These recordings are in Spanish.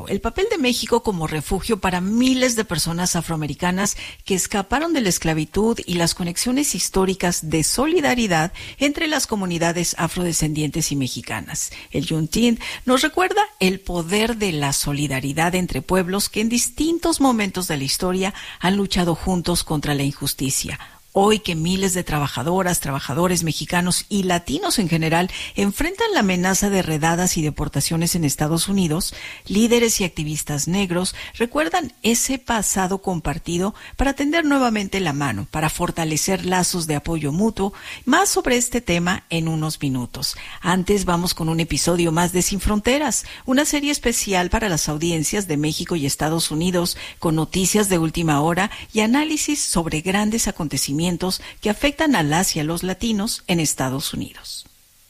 México, el papel de México como refugio para miles de personas afroamericanas que escaparon de la esclavitud y las conexiones históricas de solidaridad entre las comunidades afrodescendientes y mexicanas. El Juneteenth nos recuerda el poder de la solidaridad entre pueblos que en distintos momentos de la historia han luchado juntos contra la injusticia. Hoy que miles de trabajadoras, trabajadores mexicanos y latinos en general enfrentan la amenaza de redadas y deportaciones en Estados Unidos, líderes y activistas negros recuerdan ese pasado compartido para tender nuevamente la mano, para fortalecer lazos de apoyo mutuo. Más sobre este tema en unos minutos. Antes vamos con un episodio más de Sin Fronteras, una serie especial para las audiencias de México y Estados Unidos, con noticias de última hora y análisis sobre grandes acontecimientos que afectan a las y a los latinos en Estados Unidos.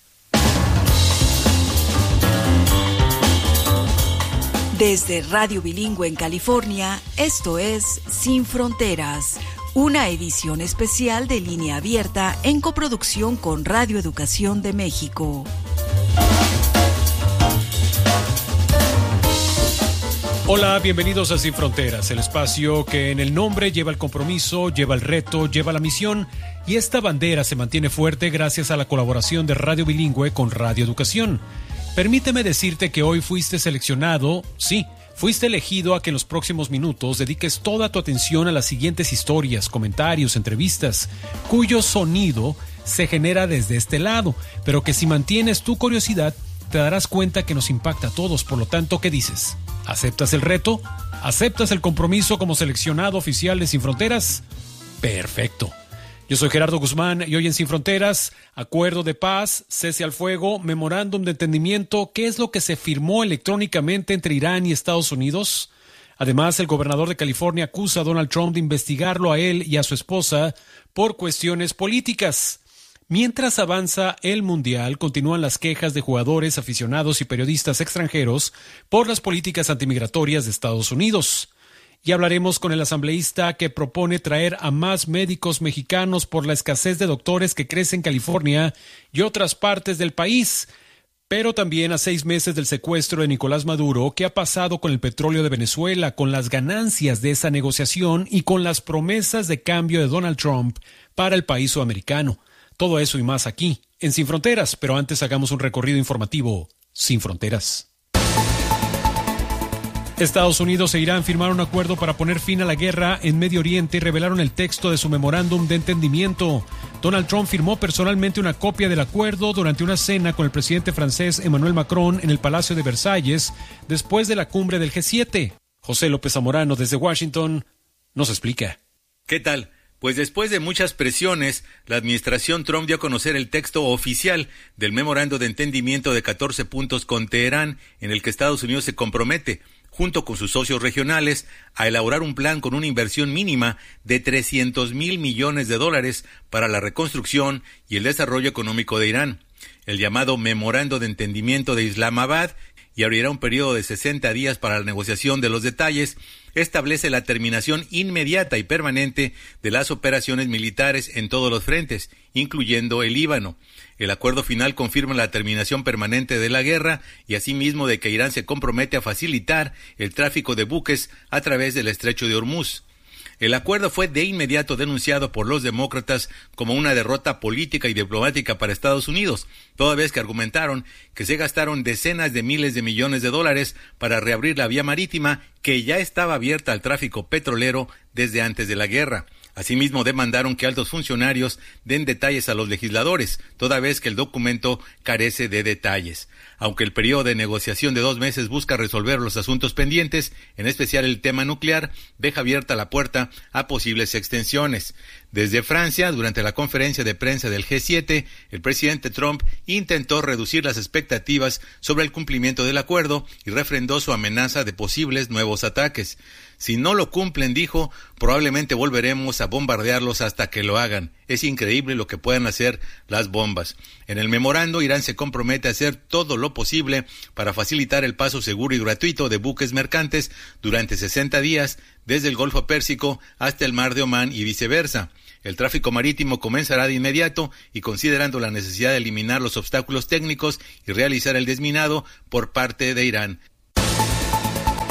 Desde Radio Bilingüe en California, esto es Sin Fronteras, una edición especial de Línea Abierta en coproducción con Radio Educación de México. Hola, bienvenidos a Sin Fronteras, el espacio que en el nombre lleva el compromiso, lleva el reto, lleva la misión, y esta bandera se mantiene fuerte gracias a la colaboración de Radio Bilingüe con Radio Educación. Permíteme decirte que hoy fuiste seleccionado, sí, fuiste elegido a que en los próximos minutos dediques toda tu atención a las siguientes historias, comentarios, entrevistas, cuyo sonido se genera desde este lado, pero que si mantienes tu curiosidad, te darás cuenta que nos impacta a todos. Por lo tanto, ¿qué dices? ¿Aceptas el reto? ¿Aceptas el compromiso como seleccionado oficial de Sin Fronteras? Perfecto. Yo soy Gerardo Guzmán y hoy en Sin Fronteras, acuerdo de paz, cese al fuego, memorándum de entendimiento. ¿Qué es lo que se firmó electrónicamente entre Irán y Estados Unidos? Además, el gobernador de California acusa a Donald Trump de investigarlo a él y a su esposa por cuestiones políticas. Mientras avanza el Mundial, continúan las quejas de jugadores, aficionados y periodistas extranjeros por las políticas antimigratorias de Estados Unidos. Y hablaremos con el asambleísta que propone traer a más médicos mexicanos por la escasez de doctores que crece en California y otras partes del país. Pero también a 6 meses del secuestro de Nicolás Maduro, ¿qué ha pasado con el petróleo de Venezuela, con las ganancias de esa negociación y con las promesas de cambio de Donald Trump para el país sudamericano? Todo eso y más aquí, en Sin Fronteras, pero antes hagamos un recorrido informativo sin fronteras. Estados Unidos e Irán firmaron un acuerdo para poner fin a la guerra en Medio Oriente y revelaron el texto de su memorándum de entendimiento. Donald Trump firmó personalmente una copia del acuerdo durante una cena con el presidente francés Emmanuel Macron en el Palacio de Versalles después de la cumbre del G7. José López Zamorano desde Washington nos explica. ¿Qué tal? Pues después de muchas presiones, la administración Trump dio a conocer el texto oficial del memorando de entendimiento de 14 puntos con Teherán, en el que Estados Unidos se compromete, junto con sus socios regionales, a elaborar un plan con una inversión mínima de $300 mil millones para la reconstrucción y el desarrollo económico de Irán. El llamado Memorando de Entendimiento de Islamabad, y abrirá un periodo de 60 días para la negociación de los detalles, establece la terminación inmediata y permanente de las operaciones militares en todos los frentes, incluyendo el Líbano. El acuerdo final confirma la terminación permanente de la guerra y asimismo de que Irán se compromete a facilitar el tráfico de buques a través del estrecho de Hormuz. El acuerdo fue de inmediato denunciado por los demócratas como una derrota política y diplomática para Estados Unidos, toda vez que argumentaron que se gastaron decenas de miles de millones de dólares para reabrir la vía marítima que ya estaba abierta al tráfico petrolero desde antes de la guerra. Asimismo, demandaron que altos funcionarios den detalles a los legisladores, toda vez que el documento carece de detalles. Aunque el periodo de negociación de 2 meses busca resolver los asuntos pendientes, en especial el tema nuclear, deja abierta la puerta a posibles extensiones. Desde Francia, durante la conferencia de prensa del G7, el presidente Trump intentó reducir las expectativas sobre el cumplimiento del acuerdo y refrendó su amenaza de posibles nuevos ataques. Si no lo cumplen, dijo, probablemente volveremos a bombardearlos hasta que lo hagan. Es increíble lo que puedan hacer las bombas. En el memorando, Irán se compromete a hacer todo lo posible para facilitar el paso seguro y gratuito de buques mercantes durante 60 días, desde el Golfo Pérsico hasta el Mar de Omán y viceversa. El tráfico marítimo comenzará de inmediato y considerando la necesidad de eliminar los obstáculos técnicos y realizar el desminado por parte de Irán.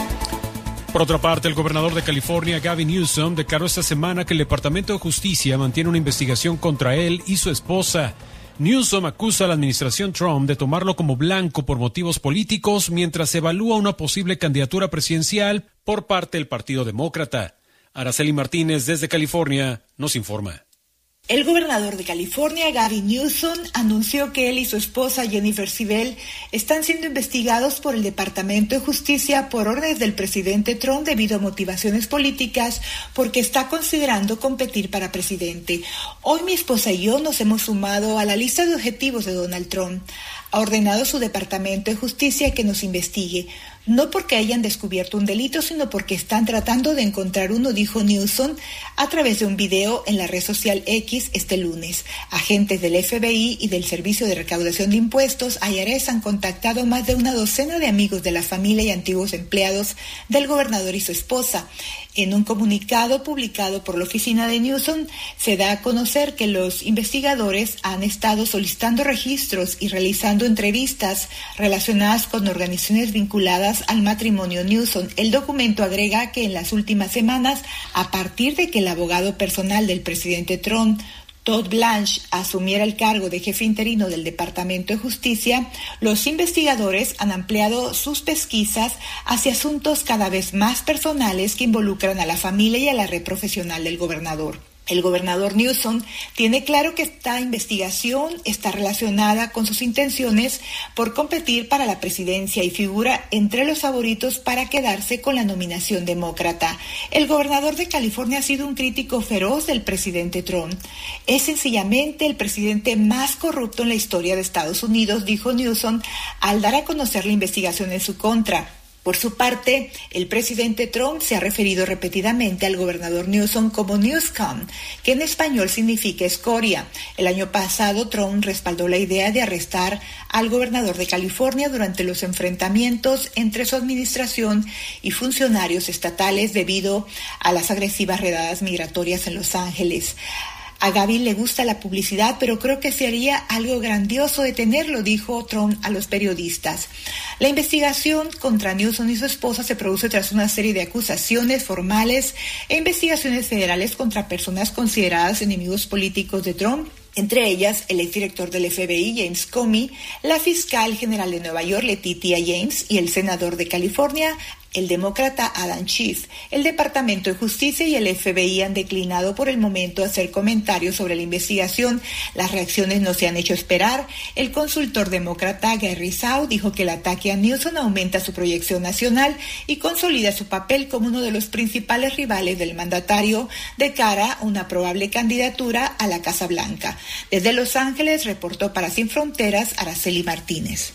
Por otra parte, el gobernador de California, Gavin Newsom, declaró esta semana que el Departamento de Justicia mantiene una investigación contra él y su esposa. Newsom acusa a la administración Trump de tomarlo como blanco por motivos políticos mientras se evalúa una posible candidatura presidencial por parte del Partido Demócrata. Araceli Martínez, desde California, nos informa. El gobernador de California, Gavin Newsom, anunció que él y su esposa Jennifer Sibel están siendo investigados por el Departamento de Justicia por órdenes del presidente Trump debido a motivaciones políticas porque está considerando competir para presidente. Hoy mi esposa y yo nos hemos sumado a la lista de objetivos de Donald Trump. Ha ordenado su Departamento de Justicia que nos investigue, no porque hayan descubierto un delito, sino porque están tratando de encontrar uno, dijo Newsom a través de un video en la red social X este lunes. Agentes del FBI y del Servicio de Recaudación de Impuestos, IRS, han contactado más de una docena de amigos de la familia y antiguos empleados del gobernador y su esposa. En un comunicado publicado por la oficina de Newsom, se da a conocer que los investigadores han estado solicitando registros y realizando entrevistas relacionadas con organizaciones vinculadas al matrimonio Newsom. El documento agrega que en las últimas semanas, a partir de que el abogado personal del presidente Trump, Todd Blanche, asumiera el cargo de jefe interino del Departamento de Justicia, los investigadores han ampliado sus pesquisas hacia asuntos cada vez más personales que involucran a la familia y a la red profesional del gobernador. El gobernador Newsom tiene claro que esta investigación está relacionada con sus intenciones por competir para la presidencia y figura entre los favoritos para quedarse con la nominación demócrata. El gobernador de California ha sido un crítico feroz del presidente Trump. Es sencillamente el presidente más corrupto en la historia de Estados Unidos, dijo Newsom al dar a conocer la investigación en su contra. Por su parte, el presidente Trump se ha referido repetidamente al gobernador Newsom como Newscom, que en español significa escoria. El año pasado, Trump respaldó la idea de arrestar al gobernador de California durante los enfrentamientos entre su administración y funcionarios estatales debido a las agresivas redadas migratorias en Los Ángeles. A Gavin le gusta la publicidad, pero creo que sería algo grandioso detenerlo, dijo Trump a los periodistas. La investigación contra Newsom y su esposa se produce tras una serie de acusaciones formales e investigaciones federales contra personas consideradas enemigos políticos de Trump, entre ellas el exdirector del FBI, James Comey, la fiscal general de Nueva York, Letitia James, y el senador de California, el demócrata Adam Schiff. El Departamento de Justicia y el FBI han declinado por el momento hacer comentarios sobre la investigación. Las reacciones no se han hecho esperar. El consultor demócrata Gary Sau dijo que el ataque a Newsom aumenta su proyección nacional y consolida su papel como uno de los principales rivales del mandatario de cara a una probable candidatura a la Casa Blanca. Desde Los Ángeles reportó para Sin Fronteras Araceli Martínez.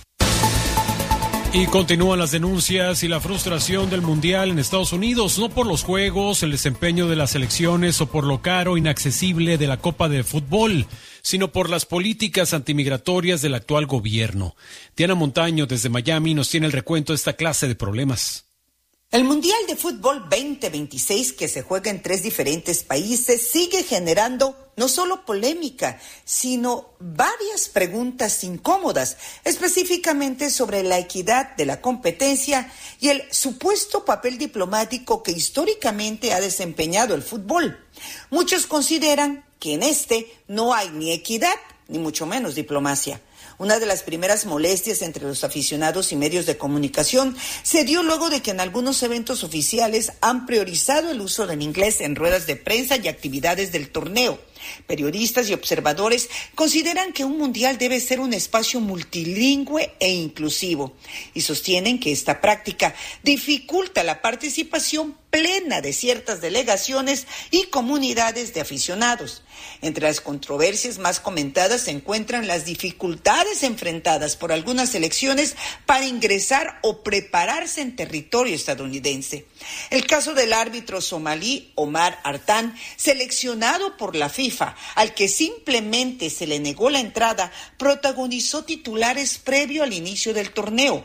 Y continúan las denuncias y la frustración del Mundial en Estados Unidos, no por los juegos, el desempeño de las selecciones o por lo caro, inaccesible de la Copa de Fútbol, sino por las políticas antimigratorias del actual gobierno. Diana Montaño, desde Miami, nos tiene el recuento de esta clase de problemas. El Mundial de Fútbol 2026, que se juega en 3 diferentes países, sigue generando no solo polémica, sino varias preguntas incómodas, específicamente sobre la equidad de la competencia y el supuesto papel diplomático que históricamente ha desempeñado el fútbol. Muchos consideran que en este no hay ni equidad, ni mucho menos diplomacia. Una de las primeras molestias entre los aficionados y medios de comunicación se dio luego de que en algunos eventos oficiales han priorizado el uso del inglés en ruedas de prensa y actividades del torneo. Periodistas y observadores consideran que un mundial debe ser un espacio multilingüe e inclusivo y sostienen que esta práctica dificulta la participación plena de ciertas delegaciones y comunidades de aficionados. Entre las controversias más comentadas se encuentran las dificultades enfrentadas por algunas selecciones para ingresar o prepararse en territorio estadounidense. El caso del árbitro somalí Omar Artan, seleccionado por la FIFA, al que simplemente se le negó la entrada, protagonizó titulares previo al inicio del torneo.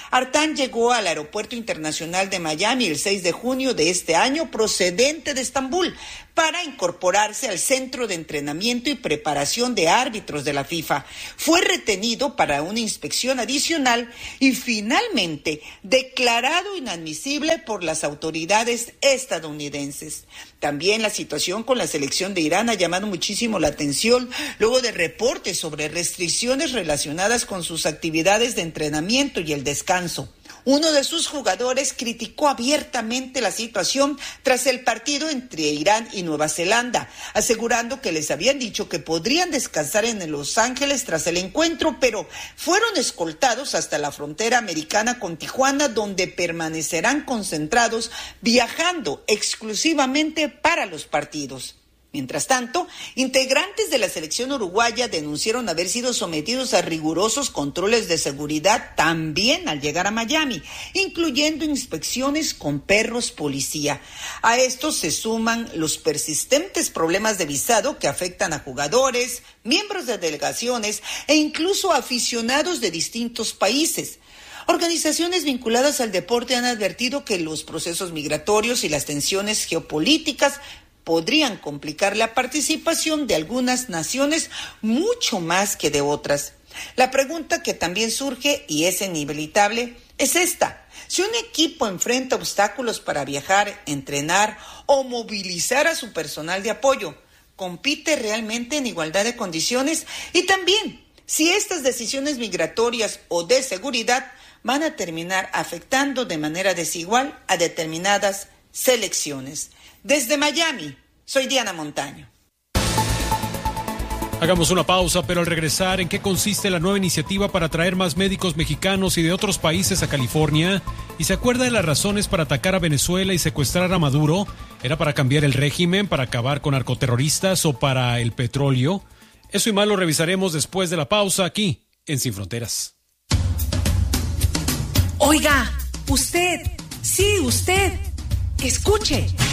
Artan llegó al Aeropuerto Internacional de Miami el 6 de junio de este año procedente de Estambul para incorporarse al Centro de Entrenamiento y Preparación de Árbitros de la FIFA. Fue retenido para una inspección adicional y finalmente declarado inadmisible por las autoridades estadounidenses. También la situación con la selección de Irán ha llamado muchísimo la atención luego de reportes sobre restricciones relacionadas con sus actividades de entrenamiento y el descanso. Uno de sus jugadores criticó abiertamente la situación tras el partido entre Irán y Nueva Zelanda, asegurando que les habían dicho que podrían descansar en Los Ángeles tras el encuentro, pero fueron escoltados hasta la frontera americana con Tijuana, donde permanecerán concentrados viajando exclusivamente para los partidos. Mientras tanto, integrantes de la selección uruguaya denunciaron haber sido sometidos a rigurosos controles de seguridad también al llegar a Miami, incluyendo inspecciones con perros policía. A esto se suman los persistentes problemas de visado que afectan a jugadores, miembros de delegaciones e incluso aficionados de distintos países. Organizaciones vinculadas al deporte han advertido que los procesos migratorios y las tensiones geopolíticas podrían complicar la participación de algunas naciones mucho más que de otras. La pregunta que también surge y es inevitable es esta: si un equipo enfrenta obstáculos para viajar, entrenar o movilizar a su personal de apoyo, ¿compite realmente en igualdad de condiciones? Y también, si estas decisiones migratorias o de seguridad van a terminar afectando de manera desigual a determinadas selecciones. Desde Miami, soy Diana Montaño. Hagamos una pausa, pero al regresar, ¿en qué consiste la nueva iniciativa para traer más médicos mexicanos y de otros países a California? ¿Y se acuerda de las razones para atacar a Venezuela y secuestrar a Maduro? ¿Era para cambiar el régimen, para acabar con narcoterroristas o para el petróleo? Eso y más lo revisaremos después de la pausa aquí, en Sin Fronteras. Oiga, usted, sí, usted, escuche.